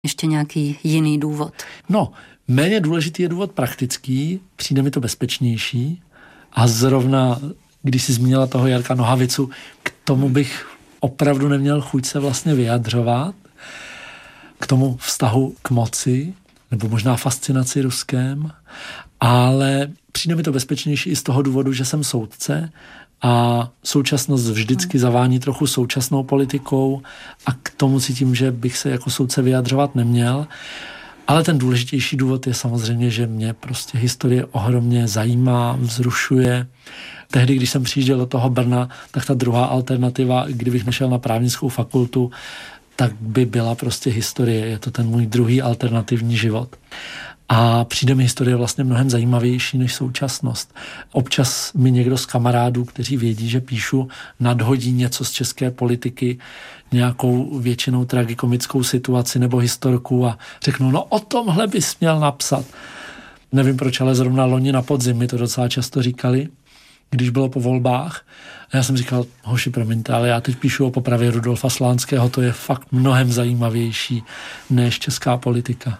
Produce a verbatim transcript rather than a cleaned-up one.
ještě nějaký jiný důvod? No, méně důležitý je důvod praktický, přijde mi to bezpečnější a zrovna, když jsi zmínila toho Jarka Nohavicu, k tomu bych opravdu neměl chuť se vlastně vyjadřovat, k tomu vztahu k moci, nebo možná fascinaci Ruskem, ale přijde mi to bezpečnější i z toho důvodu, že jsem soudce a současnost vždycky zavání trochu současnou politikou a k tomu cítím, že bych se jako soudce vyjadřovat neměl. Ale ten důležitější důvod je samozřejmě, že mě prostě historie ohromně zajímá, vzrušuje. Tehdy, když jsem přijížděl do toho Brna, tak ta druhá alternativa, kdybych nešel na právnickou fakultu, tak by byla prostě historie. Je to ten můj druhý alternativní život. A přijde mi historie vlastně mnohem zajímavější než současnost. Občas mi někdo z kamarádů, kteří vědí, že píšu, nadhodí něco z české politiky, nějakou většinou tragikomickou situaci nebo historku a řeknou, no o tomhle bys měl napsat. Nevím proč, ale zrovna loni na podzim mi to docela často říkali, když bylo po volbách. A já jsem říkal, hoši, promiňte, ale já teď píšu o popravě Rudolfa Slánského, to je fakt mnohem zajímavější než česká politika.